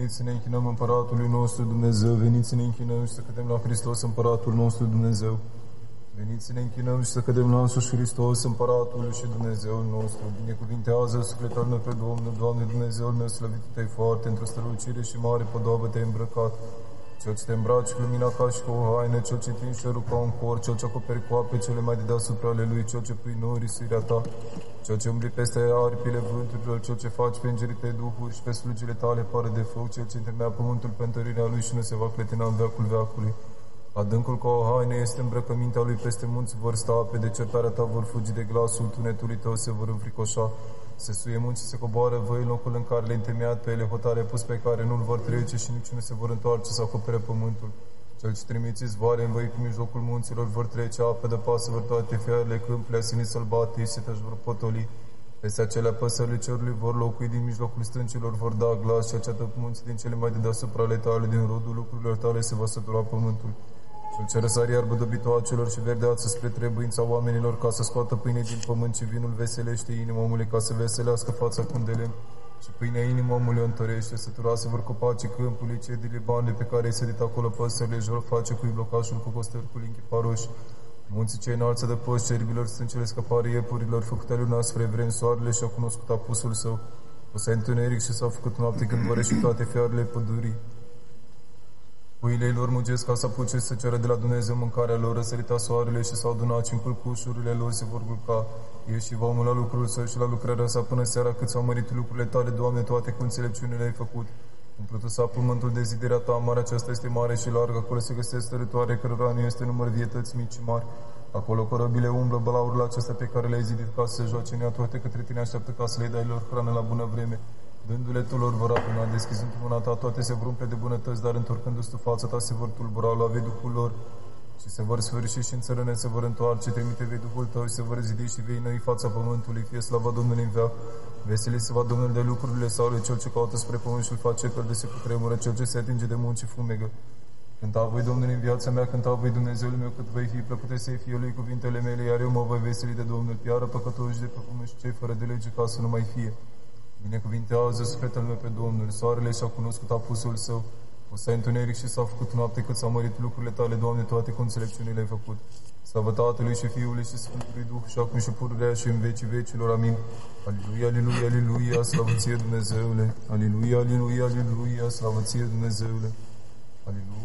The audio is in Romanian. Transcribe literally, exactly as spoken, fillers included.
Veniți să ne închinăm Împăratului nostru Dumnezeu, veniți să ne închinăm și să cădem la Hristos Împăratul nostru Dumnezeu. Veniți să ne închinăm și să cădem la însuși Hristos Împăratul și Dumnezeul nostru. Binecuvintează sufletul meu pe Domnul, Doamne Dumnezeul meu, slăvit te-ai foarte, într-o strălucire și mare podoabă te-ai îmbrăcat. Cel ce te îmbraci cu lumina ca și cu o haină, cel ce întingi cerul ca un cor, cel ce acoperi cu ape cele mai de deasupra ale lui, cel ce pui nori risirea ta, cel ce umbli peste aripile vânturilor, cel ce faci pe îngerii tăi duhuri și pe slugile tale pare de foc, cel ce întemea pământul pe întărirea lui și nu se va clătina în veacul veacului. Adâncul ca o haină este îmbrăcămintea lui, peste munți vor sta, pe decertarea ta vor fugi de glasul tunetului tău, se vor înfricoșa. Se suie munții, se coboară voi în locul în care le-ai întemeiat, pe ele hotare pus pe care nu-l vor trece și nici nu se vor întoarce să acopere pământul. Cel ce trimiți izvoare în voi pe mijlocul munților vor trece, apă de pasă vor toate fiarele câmpului, asinii sălbatici, se te vor potoli. Peste acelea păsările cerului vor locui, din mijlocul stâncilor vor da glas și aceată munții din cele mai de deasupra ale tale, din rodul lucrurilor tale se va sătura pământul. Cel ce răsari iarbă dobitoacelor și verdeață spre trebuința oamenilor, ca să scoată pâine din pământ și vinul veselește inima omului, ca să veselească fața cum de lemn. Și pâinea inimii omului o întărește, săturoase vor copaci câmpului, cei de Libanului pe care i-ai sădit acolo păsările, își vor face cu blocașul cu costărcul închiparoși. Munții cei înalți de post cerbilor, stâncele scăpare iepurilor, făcute luna spre vrem, soarele și-a cunoscut apusul său. O să întuneric și s-a făcut noapte când vor ieși toate fiarele pădurii. Puile lor mugesc ca să apuce să ceară de la Dumnezeu mâncarea lor, răsărita soarele și s-au adunat și în culcușurile lor se vor culca. Ești și omul la lucrul său și la lucrarea sa până seara, cât s-au mărit lucrurile tale, Doamne, toate cu înțelepciunile ai făcut. Umplută s-a pământul de ziderea ta, marea aceasta este mare și largă, acolo se găsesc stărătoare cărora nu este număr vietăți mici și mari. Acolo corăbile umblă, bălaurile acestea pe care le-ai zidit ca să se joace în ea, toate către tine așteaptă ca să le dai lor hrană la bună vreme. Dându-le tu lor vor apena, deschizând mâna ta, toate se vor umple de bunătăți, dar întorcându-ți tu fața ta se vor tulbura, lua vei Duhul lor și se vor sfârși și în țărâne se vor întoarce, trimite vei Duhul tău și se vor zidi și vei noi fața pământului, fie slava Domnului în veac. Veseli se va Domnul de lucrurile sale, cel ce caută spre pământ și îl face fel de se cutremură, cel ce se atinge de munți și fumegă. Cânta voi Domnul în viața mea, cânta voi Dumnezeul meu, cât voi fi plăcute să-i fie lui cuvintele mele, iar eu mă voi veseli de Domnul, piară păcătoși de pe pământ și cei fără de lege ca să nu mai fie. Binecuvintează sufletul meu pe Domnul, soarele și-a cunoscut apusul său, o să ai întuneric și s-a făcut noapte, cât s-au mărit lucrurile tale, Doamne, toate cu înțelepciunile ai făcut. Slavă Tatălui și Fiului și Sfântului Duh, și acum și pururea și în vecii vecilor. Amin. Aliluia, aliluia, aliluia, slavă ție Dumnezeule. Aliluia, aliluia, aliluia, slavă ție Dumnezeule. Aliluia.